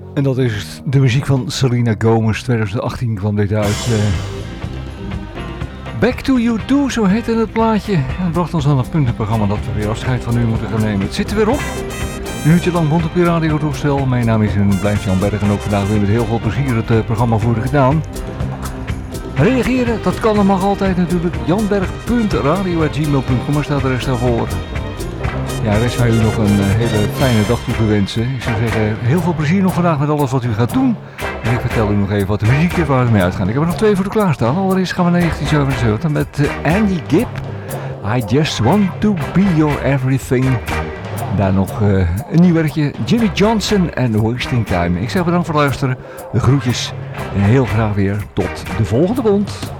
En dat is de muziek van Selena Gomez. 2018 kwam dit uit. Back to You Do, zo heette het plaatje. En dat bracht ons aan het punt in het programma dat we weer afscheid van u moeten gaan nemen. Het zit er weer op. Een uurtje lang rond op uw radiotoestel. Mijn naam is blijft Jan Berg en ook vandaag weer met heel veel plezier het programma voor u gedaan. Reageren, dat kan en mag altijd natuurlijk. janberg.radio@gmail.com, maar staat de rest daarvoor. Ja, rest wij u nog een hele fijne dag toe te wensen. Ik zou zeggen, heel veel plezier nog vandaag met alles wat u gaat doen. En ik vertel u nog even wat de muziek is waar we mee uitgaan. Ik heb er nog 2 voor de klaarstaan. Allereerst gaan we naar 1977 met Andy Gibb. I Just Want To Be Your Everything. Daar nog een nieuw werkje. Jimmy Johnson en Wasting Time. Ik zeg bedankt voor het luisteren. De groetjes. En heel graag weer tot de volgende bond.